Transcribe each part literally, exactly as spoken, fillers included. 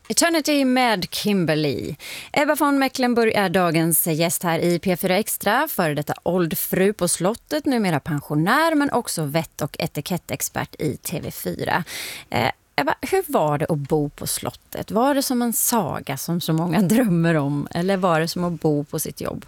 Eternity med Kimberly. Ebba von Mecklenburg är dagens gäst här i P fyra Extra. Före detta åldfru på slottet, numera pensionär men också vett- och etikettexpert i T V fyra. Eh, Ebba, hur var det att bo på slottet? Var det som en saga som så många drömmer om? Eller var det som att bo på sitt jobb?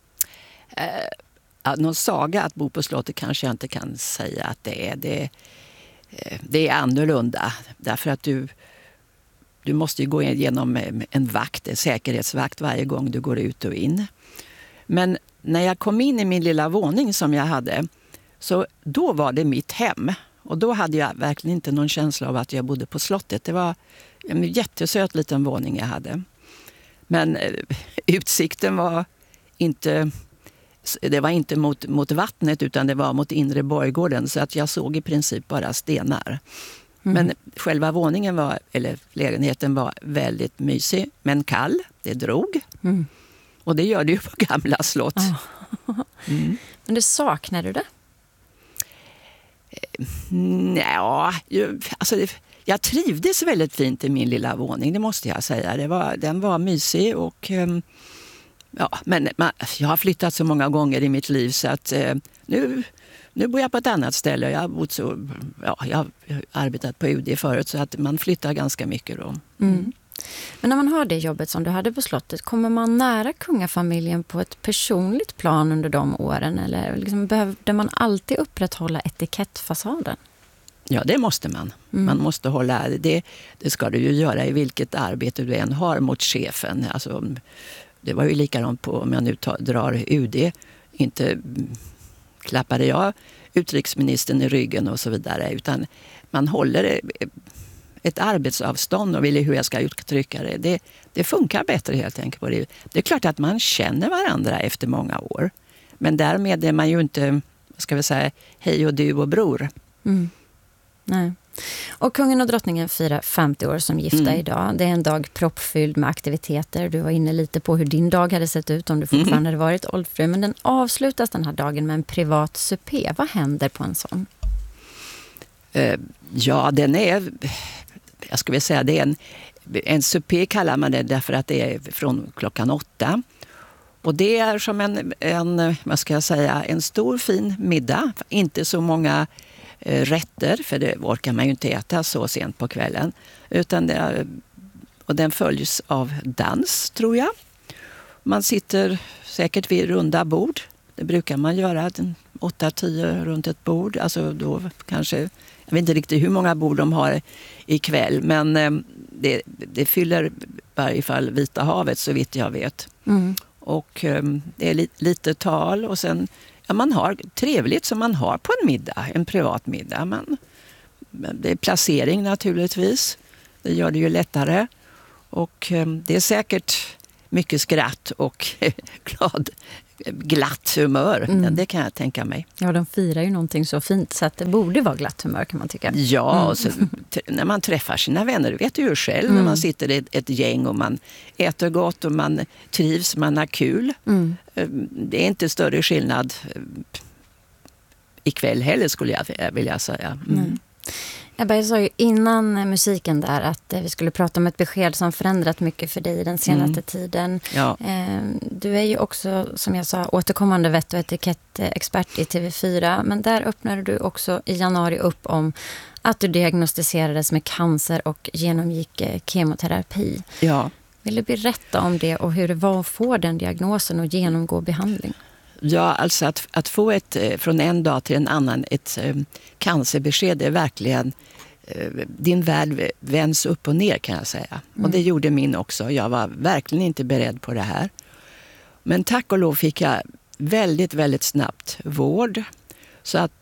Eh, någon saga att bo på slottet kanske jag inte kan säga att det är. Det, eh, det är annorlunda därför att du Du måste ju gå igenom en vakt, en säkerhetsvakt varje gång du går ut och in. Men när jag kom in i min lilla våning som jag hade, så då var det mitt hem. Och då hade jag verkligen inte någon känsla av att jag bodde på slottet. Det var en jättesöt liten våning jag hade. Men eh, utsikten var inte, det var inte mot, mot vattnet utan det var mot inre borggården. Så att jag såg i princip bara stenar. Mm. Men själva våningen var, eller lägenheten var väldigt mysig, men kall. Det drog. Mm. Och det gör det ju på gamla slott. Oh. Mm. Men du saknar du det? Ja, alltså jag trivdes väldigt fint i min lilla våning, det måste jag säga. Det var, den var mysig och ja, men man, jag har flyttat så många gånger i mitt liv så att nu... Nu bor jag på ett annat ställe. Jag har, bott så, ja, jag har arbetat på U D förut så att man flyttar ganska mycket då. Mm. Men när man har det jobbet som du hade på slottet, kommer man nära kungafamiljen på ett personligt plan under de åren? Eller liksom behövde man alltid upprätthålla etikettfasaden? Ja, det måste man. Mm. Man måste hålla, det, det ska du ju göra i vilket arbete du än har mot chefen. Alltså, det var ju likadant på, om jag nu tar, drar U D, inte... klappade jag utrikesministern i ryggen och så vidare. Utan man håller ett arbetsavstånd och vill hur jag ska uttrycka det. Det, det funkar bättre helt enkelt på det. Det är klart att man känner varandra efter många år. Men därmed är man ju inte, ska vi säga, hej och du och bror. Mm. Nej. Och kungen och drottningen firar femtio år som gifta mm. idag. Det är en dag proppfylld med aktiviteter. Du var inne lite på hur din dag hade sett ut om du fortfarande mm. hade varit åldfru. Men den avslutas den här dagen med en privat supé. Vad händer på en sån? Uh, ja, den är... Jag skulle säga det är en... En supé kallar man det därför att det är från klockan åtta. Och det är som en, en, vad ska jag säga, en stor fin middag. Inte så många... rätter, för det orkar man ju inte äta så sent på kvällen. Utan det, och den följs av dans, tror jag. Man sitter säkert vid runda bord. Det brukar man göra, åtta tio runt ett bord. Alltså då kanske, jag vet inte riktigt hur många bord de har ikväll, men det, det fyller i varje fall Vita havet så vitt jag vet. Mm. Och det är li, lite tal och sen ja, man har trevligt som man har på en middag, en privat middag. Man, det är placering naturligtvis. Det gör det ju lättare. Och det är säkert mycket skratt och glad, glatt humör. Mm. Det kan jag tänka mig. Ja, de firar ju någonting så fint så att det borde vara glatt humör kan man tycka. Ja, mm. och så, t- när man träffar sina vänner, vet du ju själv mm. när man sitter i ett, ett gäng och man äter gott och man trivs, man har kul. Mm. Det är inte större skillnad ikväll heller skulle jag vilja säga. Mm. Mm. Ebba, jag sa ju innan musiken där att vi skulle prata om ett besked som förändrat mycket för dig den senaste mm. tiden. Ja. Du är ju också, som jag sa, återkommande vett- och etikettexpert i T V fyra. Men där öppnade du också i januari upp om att du diagnostiserades med cancer och genomgick kemoterapi. Ja. Vill du berätta om det och hur det var att få den diagnosen och genomgå behandling? Ja, alltså att, att få ett, från en dag till en annan ett eh, cancerbesked är verkligen, eh, din värld vänds upp och ner kan jag säga. Mm. Och det gjorde min också. Jag var verkligen inte beredd på det här. Men tack och lov fick jag väldigt, väldigt snabbt vård. Så att,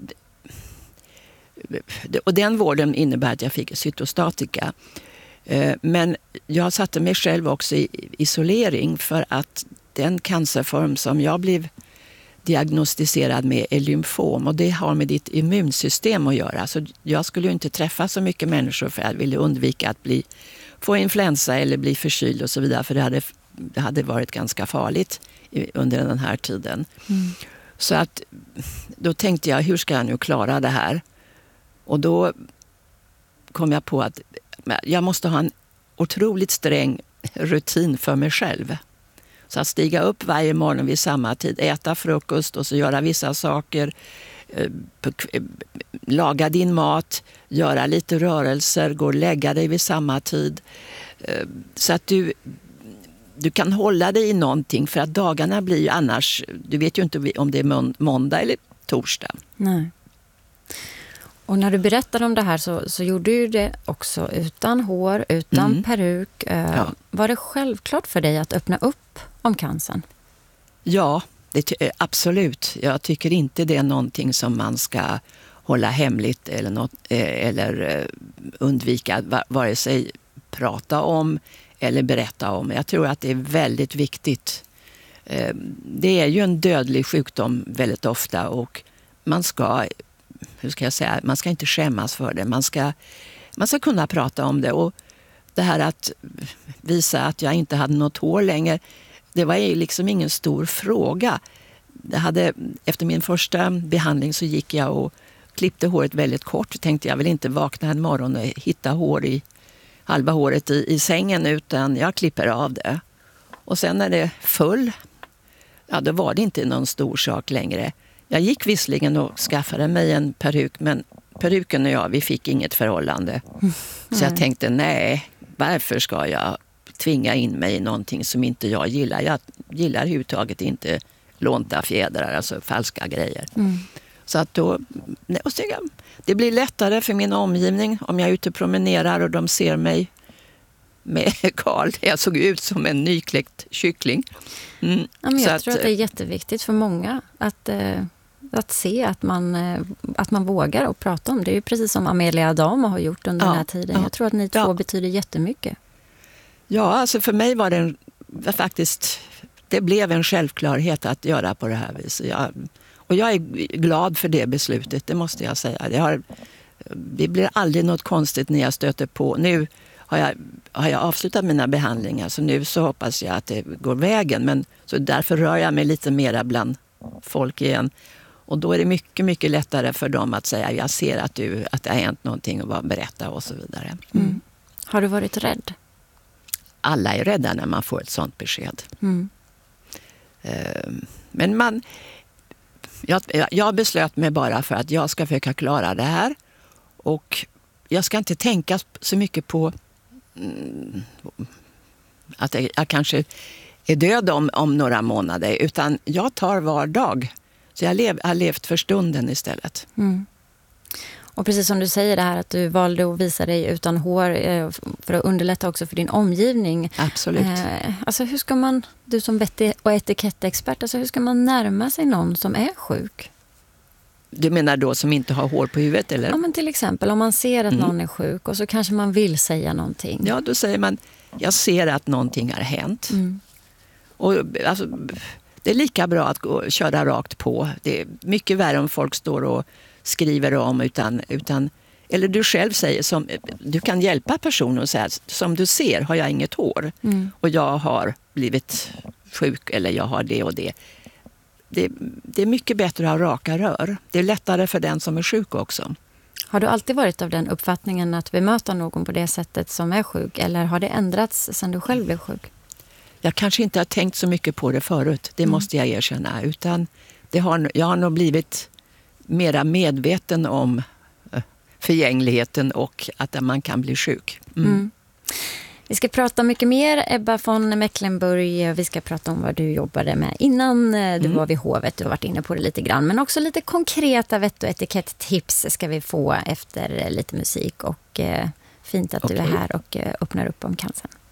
och den vården innebär att jag fick cytostatika. Eh, men jag satte mig själv också i isolering för att den cancerform som jag blev diagnostiserad med är lymfom och det har med ditt immunsystem att göra. Så jag skulle ju inte träffa så mycket människor för jag ville undvika att bli, få influensa eller bli förkyld och så vidare för det hade, det hade varit ganska farligt under den här tiden. Mm. Så att då tänkte jag, hur ska jag nu klara det här? Och då kom jag på att jag måste ha en otroligt sträng rutin för mig själv. Så att stiga upp varje morgon vid samma tid, äta frukost och så göra vissa saker, laga din mat, göra lite rörelser, gå och lägga dig vid samma tid. Så att du, du kan hålla dig i någonting, för att dagarna blir ju annars, du vet ju inte om det är måndag eller torsdag. Nej. Och när du berättade om det här så, så gjorde du det också utan hår, utan mm. peruk. Ja. Var det självklart för dig att öppna upp om cancern? Ja, det, absolut. Jag tycker inte det är någonting som man ska hålla hemligt eller, något, eller undvika vare sig prata om eller berätta om. Jag tror att det är väldigt viktigt. Det är ju en dödlig sjukdom väldigt ofta, och man ska, hur ska jag säga, man ska inte skämmas för det. Man ska, man ska kunna prata om det. Och det här att visa att jag inte hade något hår längre, det var ju liksom ingen stor fråga. Det hade, efter min första behandling så gick jag och klippte håret väldigt kort. Tänkte jag vill inte vakna en morgon och hitta hår i, halva håret i, i sängen, utan jag klipper av det. Och sen när det föll, ja, då var det inte någon stor sak längre. Jag gick visserligen och skaffade mig en peruk, men peruken och jag, vi fick inget förhållande. Mm. Så jag tänkte, nej, varför ska jag tvinga in mig i någonting som inte jag gillar? Jag gillar överhuvudtaget inte lånta fjädrar, alltså falska grejer. Mm. Så att då, nej, och så, det blir lättare för min omgivning om jag är ute och promenerar och de ser mig med Karl. Jag såg ut som en nykläckt kyckling. Mm. Ja, men jag så tror att, att det är jätteviktigt för många att, eh, att se att man, eh, att man vågar och prata om det. Det är ju precis som Amelia Adamo har gjort under ja, den här tiden. Ja, jag tror att ni två ja. betyder jättemycket. Ja, alltså för mig var det en, faktiskt, det blev en självklarhet att göra på det här viset. Jag, och jag är glad för det beslutet, det måste jag säga. Det, har, det blir aldrig något konstigt när jag stöter på. Nu har jag, har jag avslutat mina behandlingar, så nu så hoppas jag att det går vägen. Men så därför rör jag mig lite mera bland folk igen. Och då är det mycket, mycket lättare för dem att säga, jag ser att, du, att det har hänt någonting och bara berätta och så vidare. Mm. Mm. Har du varit rädd? Alla är rädda när man får ett sånt besked. Mm. Men man, jag, jag beslöt mig bara för att jag ska försöka klara det här. Och jag ska inte tänka så mycket på mm, att jag, jag kanske är död om, om några månader. Utan jag tar var dag. Så jag lev, har levt för stunden istället. Mm. Och precis som du säger det här att du valde att visa dig utan hår för att underlätta också för din omgivning. Absolut. Eh, alltså hur ska man, du som vett- och etikettexpert, alltså hur ska man närma sig någon som är sjuk? Du menar då som inte har hår på huvudet, eller? Ja, men till exempel om man ser att mm. någon är sjuk och så kanske man vill säga någonting. Ja, då säger man, jag ser att någonting har hänt. Mm. Och alltså, det är lika bra att gå, köra rakt på. Det är mycket värre om folk står och skriver om, utan, utan eller du själv säger, som, du kan hjälpa personen och säga, som du ser har jag inget hår mm. och jag har blivit sjuk eller jag har det och det. Det, det är mycket bättre att ha raka rör. Det är lättare för den som är sjuk också. Har du alltid varit av den uppfattningen att bemöta någon på det sättet som är sjuk, eller har det ändrats sedan du själv blev sjuk? Jag kanske inte har tänkt så mycket på det förut, det mm. måste jag erkänna, utan det har, jag har nog blivit mera medveten om förgängligheten och att man kan bli sjuk. Mm. Mm. Vi ska prata mycket mer, Ebba von Mecklenburg. Vi ska prata om vad du jobbade med innan du mm. var vid hovet. Du har varit inne på det lite grann. Men också lite konkreta vett- och etikett-tips ska vi få efter lite musik. Och eh, fint att okay. du är här och eh, öppnar upp om cancern.